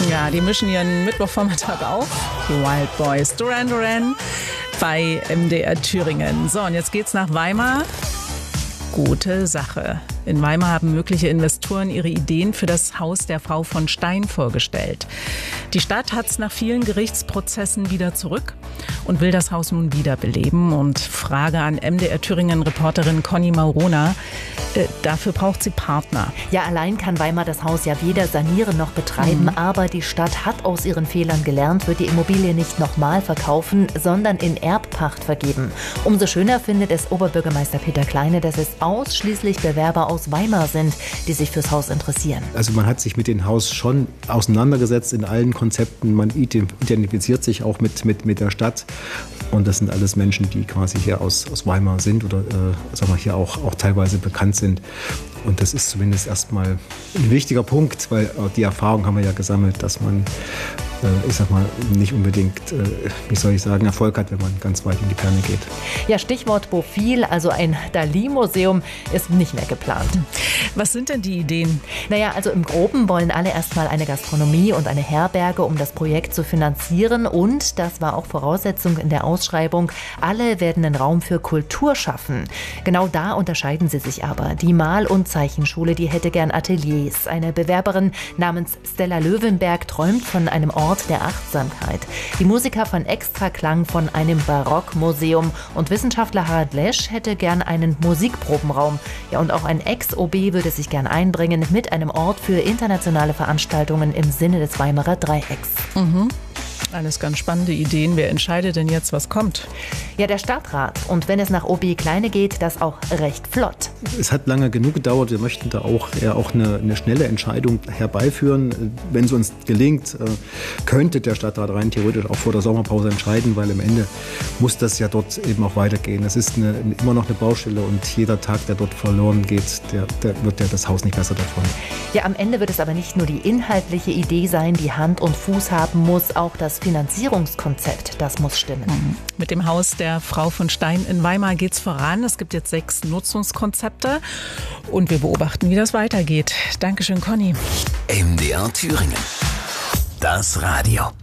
Ja, die mischen ihren Mittwochvormittag auf. Die Wild Boys. Duran Duran bei MDR Thüringen. So, und jetzt geht's nach Weimar. Gute Sache. In Weimar haben mögliche Investoren ihre Ideen für das Haus der Frau von Stein vorgestellt. Die Stadt hat es nach vielen Gerichtsprozessen wieder zurück und will das Haus nun wiederbeleben. Und Frage an MDR Thüringen-Reporterin Conny Maurona. Dafür braucht sie Partner. Ja, allein kann Weimar das Haus ja weder sanieren noch betreiben, aber die Stadt hat aus ihren Fehlern gelernt, wird die Immobilie nicht nochmal verkaufen, sondern in Erbpacht vergeben. Umso schöner findet es Oberbürgermeister Peter Kleine, dass es ausschließlich Bewerber aus Weimar sind, die sich fürs Haus interessieren. Also man hat sich mit dem Haus schon auseinandergesetzt in allen Konzepten. Man identifiziert sich auch mit der Stadt. Und das sind alles Menschen, die quasi hier aus Weimar sind oder sagen wir hier auch teilweise bekannt sind. Und das ist zumindest erstmal ein wichtiger Punkt, weil die Erfahrung haben wir ja gesammelt, dass man, ich sag mal, nicht unbedingt, Erfolg hat, wenn man ganz weit in die Ferne geht. Ja, Stichwort Profil, also ein Dalí-Museum ist nicht mehr geplant. Was sind denn die Ideen? Naja, also im Groben wollen alle erstmal eine Gastronomie und eine Herberge, um das Projekt zu finanzieren. Und, das war auch Voraussetzung in der Ausschreibung, alle werden einen Raum für Kultur schaffen. Genau da unterscheiden sie sich aber. Die Mal- und Zeichenschule, die hätte gern Ateliers. Eine Bewerberin namens Stella Löwenberg träumt von einem Ort der Achtsamkeit. Die Musiker von Extraklang von einem Barockmuseum. Und Wissenschaftler Harald Lesch hätte gern einen Musikprobenraum. Ja, und auch ein Ex-OB würde sich gern einbringen mit einem Ort für internationale Veranstaltungen im Sinne des Weimarer Dreiecks. Alles ganz spannende Ideen. Wer entscheidet denn jetzt, was kommt? Ja, der Stadtrat. Und wenn es nach OB Kleine geht, das auch recht flott. Es hat lange genug gedauert. Wir möchten da auch eine schnelle Entscheidung herbeiführen. Wenn es uns gelingt, könnte der Stadtrat rein theoretisch auch vor der Sommerpause entscheiden, weil am Ende muss das ja dort eben auch weitergehen. Es ist immer noch eine Baustelle und jeder Tag, der dort verloren geht, der wird ja das Haus nicht besser davon. Ja, am Ende wird es aber nicht nur die inhaltliche Idee sein, die Hand und Fuß haben muss, auch das Finanzierungskonzept, das muss stimmen. Mit dem Haus der Frau von Stein in Weimar geht's voran. Es gibt jetzt 6 Nutzungskonzepte und wir beobachten, wie das weitergeht. Dankeschön, Conny. MDR Thüringen. Das Radio.